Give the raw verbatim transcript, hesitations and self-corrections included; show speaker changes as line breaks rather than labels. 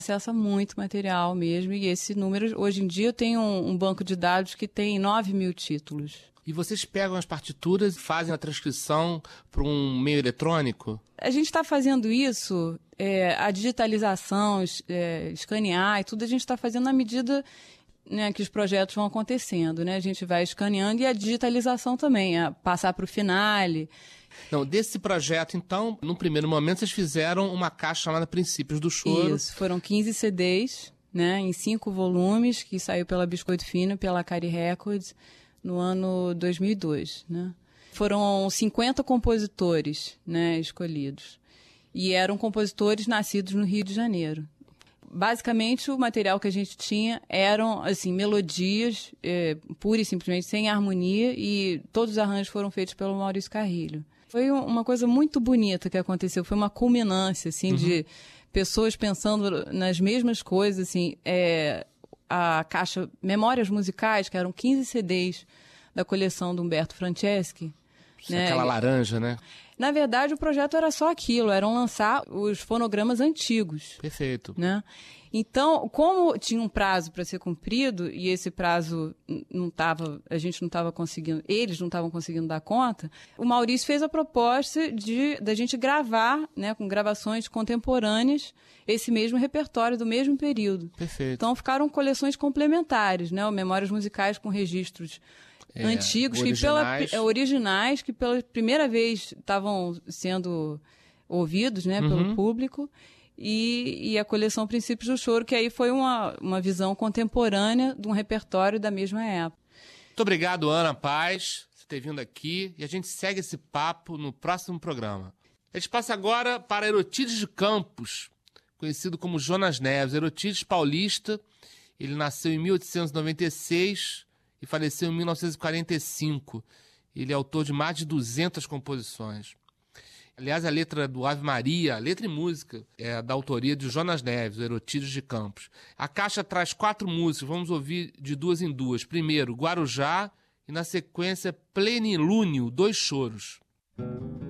Acessa muito material mesmo, e esse número, hoje em dia, eu tenho um, um banco de dados que tem nove mil títulos.
E vocês pegam as partituras e fazem a transcrição para um meio eletrônico?
A gente está fazendo isso, é, a digitalização, é, escanear e tudo, a gente está fazendo na medida, né, que os projetos vão acontecendo, né? A gente vai escaneando, e a digitalização também, é passar para o Finale.
Não, desse projeto, então, num primeiro momento, vocês fizeram uma caixa chamada Princípios do Choro.
Isso, foram quinze C Ds, né, em cinco volumes, que saiu pela Biscoito Fino, pela Cari Records, no ano dois mil e dois, né. Foram cinquenta compositores, né, escolhidos. E eram compositores nascidos no Rio de Janeiro. Basicamente, o material que a gente tinha eram, assim, melodias, é, pura e simplesmente, sem harmonia, e todos os arranjos foram feitos pelo Maurício Carrilho. Foi uma coisa muito bonita que aconteceu, foi uma culminância, assim, uhum. de pessoas pensando nas mesmas coisas, assim, é, a caixa Memórias Musicais, que eram quinze C Ds da coleção do Humberto Franceschi. Né?
Aquela laranja, né?
Na verdade, o projeto era só aquilo, eram lançar os fonogramas antigos.
Perfeito.
Né? Então, como tinha um prazo para ser cumprido, e esse prazo não estava, a gente não estava conseguindo, eles não estavam conseguindo dar conta, o Maurício fez a proposta de da gente gravar, né, com gravações contemporâneas, esse mesmo repertório do mesmo período.
Perfeito.
Então ficaram coleções complementares, né, Memórias Musicais com registros É, antigos,
originais.
Que pela, originais, que pela primeira vez estavam sendo ouvidos, né, pelo
uhum.
público, e, e a coleção Princípios do Choro, que aí foi uma, uma visão contemporânea de um repertório da mesma época.
Muito obrigado, Ana Paz, por ter vindo aqui, e a gente segue esse papo no próximo programa. A gente passa agora para Erotides de Campos, conhecido como Jonas Neves. Erotides paulista, ele nasceu em mil oitocentos e noventa e seis... e faleceu em mil novecentos e quarenta e cinco. Ele é autor de mais de duzentas composições. Aliás, a letra do Ave Maria, a letra e música, é da autoria de Jonas Neves, Erotides de Campos. A caixa traz quatro músicas, vamos ouvir de duas em duas. Primeiro, Guarujá, e na sequência, Plenilúnio, Dois Choros.